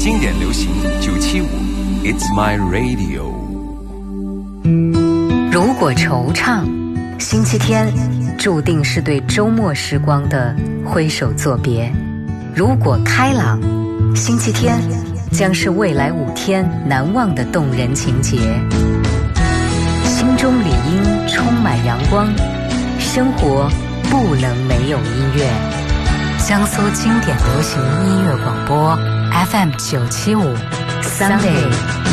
经典流行975 It's My Radio。 如果惆怅，星期天注定是对周末时光的挥手作别；如果开朗，星期天将是未来5天难忘的动人情节。心中理应充满阳光，生活不能没有音乐。江苏经典流行音乐广播 FM 975 Sunday